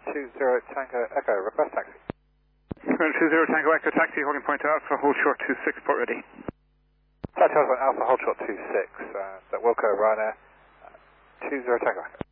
20 Tango Echo, request taxi. 20 Tango Echo taxi, holding point Alpha, hold short 26, port ready. Taxi Alpha, hold short 26, Wilco, Ryanair, 20 Tango Echo.